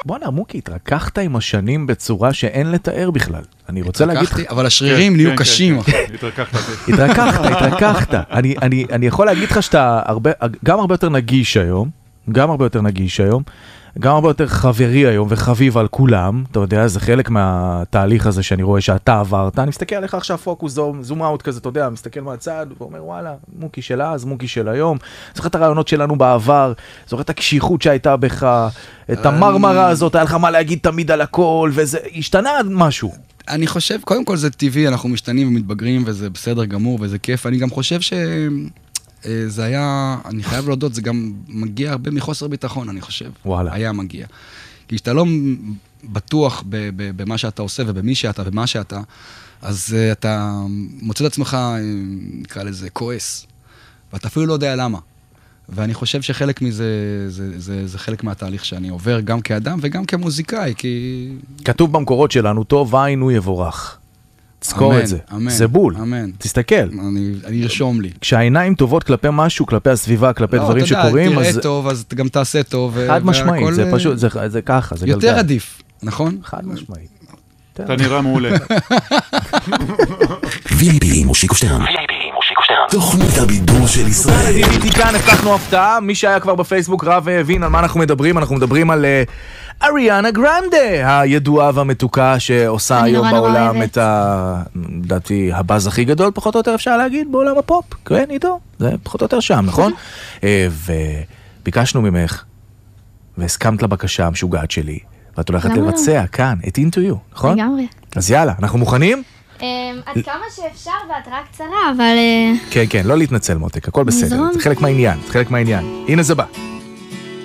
בוא'נה, מוקי, התרככת עם השנים בצורה שאין לתאר בכלל. אני רוצה להגיד... אבל השרירים נהיו קשים. התרככת. אני יכול להגיד לך שאתה גם הרבה יותר נגיש היום, גם הרבה יותר חברי היום וחביב על כולם, אתה יודע, זה חלק מהתהליך הזה שאני רואה שאתה עברת, אני מסתכל עליך עכשיו פוקוס, זום אאוט כזה, אתה יודע, מסתכל מהצד, ואומר וואלה, מוקי של אז, מוקי של היום, זוכר את הרעיונות שלנו בעבר, זוכר את הקשיחות שהייתה בך, את המרמרה הזאת, היה לך מה להגיד תמיד על הכל, וזה השתנה משהו. אני חושב, קודם כל זה טבעי, אנחנו משתנים ומתבגרים, וזה בסדר גמור, וזה כיף, אני גם חושב ש... זה היה, אני חייב להודות, זה גם מגיע הרבה מחוסר ביטחון, אני חושב. וואלה. היה מגיע. כי כשאתה לא בטוח במה שאתה עושה ובמי שאתה ומה שאתה, אז אתה מוצא את עצמך, נקרא לזה, כועס. ואתה אפילו לא יודע למה. ואני חושב שחלק מזה, זה חלק מהתהליך שאני עובר גם כאדם וגם כמוזיקאי, כי... כתוב במקורות שלנו, טוב עין הוא יבורך. תזכור את זה, זה בול, תסתכל. אני ארשום לי. כשהעיניים טובות כלפי משהו, כלפי הסביבה, כלפי דברים שקורים, תראה טוב, אז גם תעשה טוב. חד משמעית, זה פשוט, זה ככה, זה גלגל. יותר עדיף, נכון? חד משמעית. אתה נראה מעולה. VIP מושיקו שטרן. תוכנית הבידור של ישראל. איתי כאן, הבטחנו הפתעה, מי שהיה כבר בפייסבוק רב והבין על מה אנחנו מדברים על אריאנה גרנדה, הידועה והמתוקה שעושה היום בעולם את לדעתי הבאז הכי גדול, פחות או יותר אפשר להגיד, בעולם הפופ, כן, איתו, זה פחות או יותר שם, נכון? וביקשנו ממך, והסכמת לבקשה המשוגעת שלי, ואת הולכת לבצע כאן, את Into You, נכון? לגמרי. אז יאללה, אנחנו מוכנים? עד כמה שאפשר בהתראה קצרה, אבל... כן, לא להתנצל מותק, הכל בסדר, זה חלק מהעניין, הנה זה בא.